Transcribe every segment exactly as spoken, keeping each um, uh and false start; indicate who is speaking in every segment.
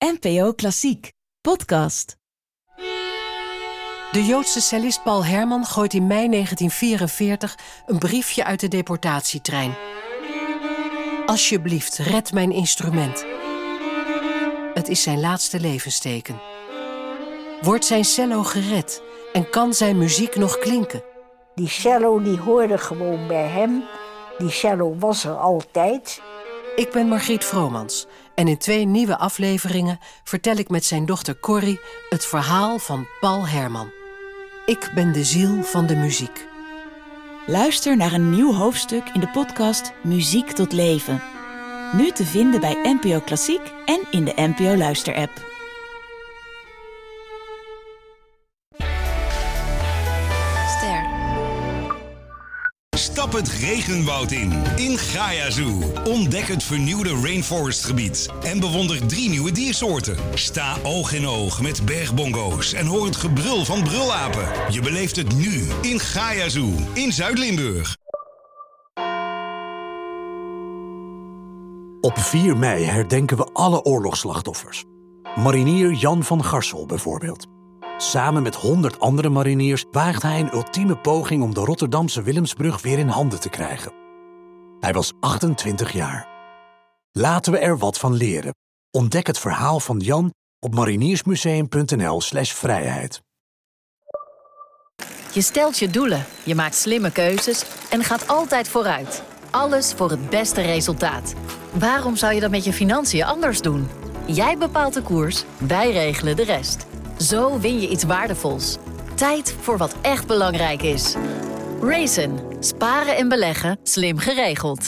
Speaker 1: N P O Klassiek, podcast.
Speaker 2: De Joodse cellist Paul Herman gooit in mei negentien vierenveertig een briefje uit de deportatietrein. Alsjeblieft, red mijn instrument. Het is zijn laatste levensteken. Wordt zijn cello gered en kan zijn muziek nog klinken?
Speaker 3: Die cello die hoorde gewoon bij hem. Die cello was er altijd.
Speaker 2: Ik ben Margriet Vromans en in twee nieuwe afleveringen vertel ik met zijn dochter Corrie het verhaal van Paul Herman. Ik ben de ziel van de muziek.
Speaker 1: Luister naar een nieuw hoofdstuk in de podcast Muziek tot Leven. Nu te vinden bij N P O Klassiek en in de N P O Luister-app.
Speaker 4: Stap het regenwoud in, in Gaia Zoo. Ontdek het vernieuwde rainforestgebied en bewonder drie nieuwe diersoorten. Sta oog in oog met bergbongo's en hoor het gebrul van brulapen. Je beleeft het nu in Gaia Zoo in Zuid-Limburg.
Speaker 5: Op vier mei herdenken we alle oorlogsslachtoffers. Marinier Jan van Garsel bijvoorbeeld. Samen met honderd andere mariniers waagt hij een ultieme poging om de Rotterdamse Willemsbrug weer in handen te krijgen. Hij was achtentwintig jaar. Laten we er wat van leren. Ontdek het verhaal van Jan op mariniersmuseum.nl slash vrijheid.
Speaker 6: Je stelt je doelen, je maakt slimme keuzes en gaat altijd vooruit. Alles voor het beste resultaat. Waarom zou je dat met je financiën anders doen? Jij bepaalt de koers, wij regelen de rest. Zo win je iets waardevols. Tijd voor wat echt belangrijk is. Raisin. Sparen en beleggen. Slim geregeld.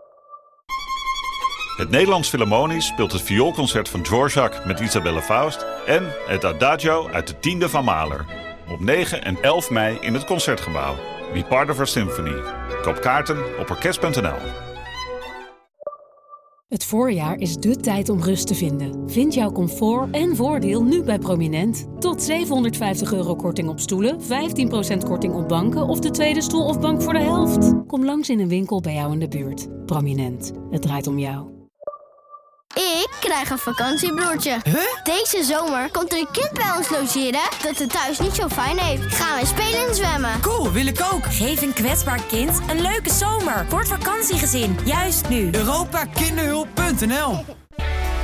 Speaker 7: Het Nederlands Philharmonisch speelt het vioolconcert van Dvorak met Isabelle Faust en het Adagio uit de tiende van Mahler. Op negen en elf mei in het Concertgebouw. Be part of our symphony. Koop kaarten op orkest punt n l.
Speaker 8: Het voorjaar is dé tijd om rust te vinden. Vind jouw comfort en voordeel nu bij Prominent. Tot zevenhonderdvijftig euro korting op stoelen, vijftien procent korting op banken of de tweede stoel of bank voor de helft. Kom langs in een winkel bij jou in de buurt. Prominent, het draait om jou.
Speaker 9: Ik krijg een vakantiebroertje.
Speaker 10: Huh?
Speaker 9: Deze zomer komt er een kind bij ons logeren dat het thuis niet zo fijn heeft. Gaan we spelen en zwemmen.
Speaker 10: Cool, wil ik ook.
Speaker 11: Geef een kwetsbaar kind een leuke zomer voor het vakantiegezin. Juist nu.
Speaker 10: Europa Kinderhulp punt n l